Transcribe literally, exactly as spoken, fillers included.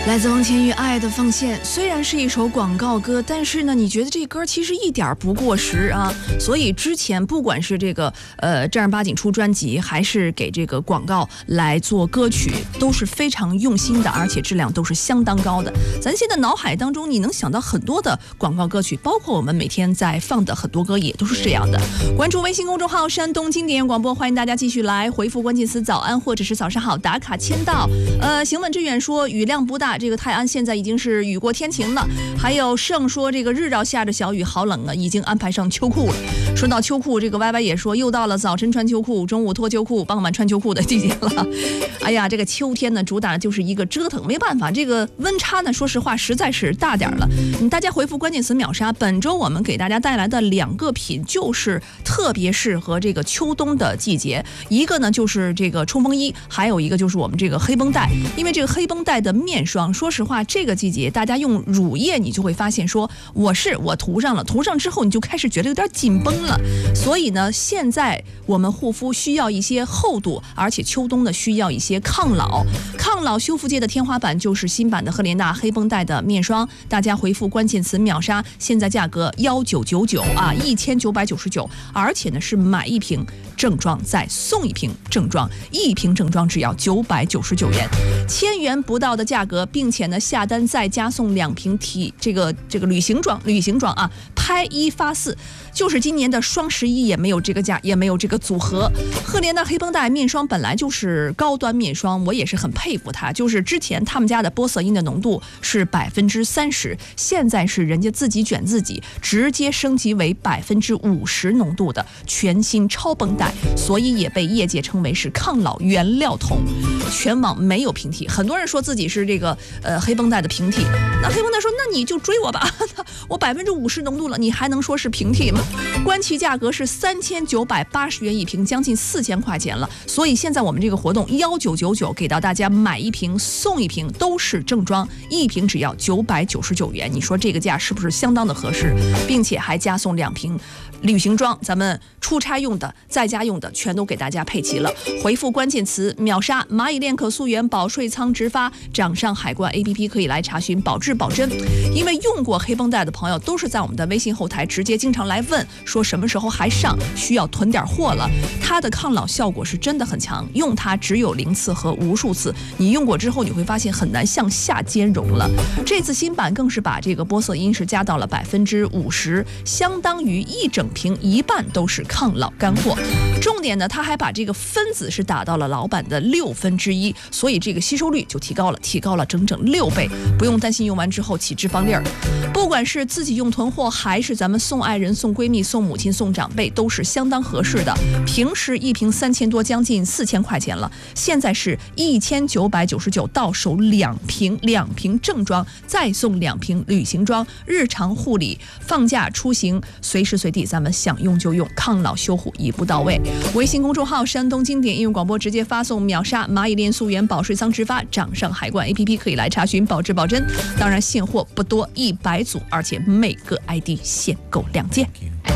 来自王千玉《爱的奉献》，虽然是一首广告歌，但是呢，你觉得这歌其实一点不过时啊。所以之前不管是这个呃正儿八经出专辑，还是给这个广告来做歌曲，都是非常用心的，而且质量都是相当高的。咱现在脑海当中，你能想到很多的广告歌曲，包括我们每天在放的很多歌，也都是这样的。关注微信公众号山东经典广播，欢迎大家继续来回复关键词早安或者是早上好打卡签到。呃，行稳致远说雨量不大。这个泰安现在已经是雨过天晴了，还有盛说这个日照下着小雨，好冷啊，已经安排上秋裤了。说到秋裤，这个歪歪也说又到了早晨穿秋裤，中午脱秋裤，傍晚穿秋裤的季节了。哎呀，这个秋天呢，主打的就是一个折腾，没办法，这个温差呢，说实话实在是大点了。嗯，大家回复关键词秒杀，本周我们给大家带来的两个品就是特别适合这个秋冬的季节，一个呢就是这个冲锋衣，还有一个就是我们这个黑绷带，因为这个黑绷带的面霜。说实话，这个季节大家用乳液，你就会发现说，我是我涂上了，涂上之后你就开始觉得有点紧绷了。所以呢，现在我们护肤需要一些厚度，而且秋冬呢需要一些抗老。抗老修复界的天花板就是新版的赫莲娜黑绷带的面霜。大家回复关键词秒杀，现在价格一九九九啊，一千九百九十九，而且呢是买一瓶正装再送一瓶正装，一瓶正装只要九百九十九元，千元不到的价格。并且呢，下单再加送两瓶体这个这个旅行装，旅行装啊，拍一发四，就是今年的双十一也没有这个价，也没有这个组合。赫莲娜黑绷带面霜本来就是高端面霜，我也是很佩服它。就是之前他们家的玻色因的浓度是百分之三十，现在是人家自己卷自己，直接升级为百分之五十浓度的全新超绷带，所以也被业界称为是抗老原料桶。全网没有平替，很多人说自己是这个。呃，黑绷带的平替，那黑绷带说，那你就追我吧，我百分之五十浓度了，你还能说是平替吗？官旗价格是三千九百八十元一瓶，将近四千块钱了。所以现在我们这个活动一九九九给到大家买一瓶送一瓶，都是正装，一瓶只要九百九十九元。你说这个价是不是相当的合适？并且还加送两瓶旅行装，咱们出差用的、在家用的，全都给大家配齐了。回复关键词秒杀，蚂蚁链可溯源保税仓直发，掌上海关 A P P 可以来查询保质保真。因为用过黑绷带的朋友都是在我们的微信后台直接经常来问，说什么时候还上，需要囤点货了。它的抗老效果是真的很强，用它只有零次和无数次，你用过之后你会发现很难向下兼容了。这次新版更是把这个玻色因是加到了百分之五十，相当于一整瓶一半都是抗老干货。重点呢，它还把这个分子是打到了老版的六分之一，所以这个吸收率就提高了，提高了整整六倍，不用担心用完之后起脂肪粒儿。不管是自己用囤货，还是咱们送爱人、送闺蜜、送母亲、送长辈，都是相当合适的。平时一瓶三千多，将近四千块钱了，现在是一千九百九十九，到手两瓶，两瓶正装，再送两瓶旅行装，日常护理、放假出行，随时随地咱们想用就用，抗老修护一步到位。微信公众号山东经典应用广播直接发送秒杀，蚂蚁链溯源保税仓直发，掌上海关 A P P 可以来查询保质保真。当然现货不多，一百组，而且每个 I D 限购两件。